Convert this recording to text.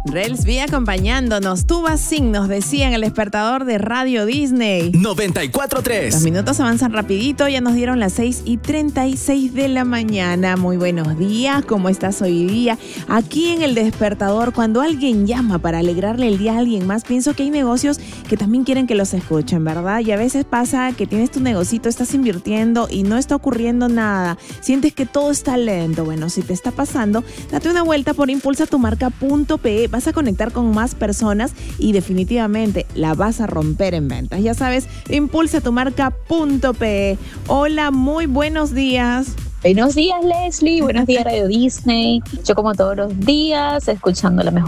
Relsby acompañándonos. Tú vas sin, nos decía en el despertador de Radio Disney. 94.3. Los minutos avanzan rapidito, ya nos dieron las 6:36 de la mañana. Muy buenos días, ¿cómo estás hoy día? Aquí en el despertador, cuando alguien llama para alegrarle el día a alguien más, pienso que hay negocios que también quieren que los escuchen, ¿verdad? Y a veces pasa que tienes tu negocito, estás invirtiendo y no está ocurriendo nada. Sientes que todo está lento. Bueno, si te está pasando, date una vuelta por impulsatumarca.pe. Vas a conectar con más personas y definitivamente la vas a romper en ventas. Ya sabes, impulsatumarca.pe. Hola, muy buenos días. Buenos días, Leslie. Buenos días, Radio Disney. Yo como todos los días, escuchando la mejor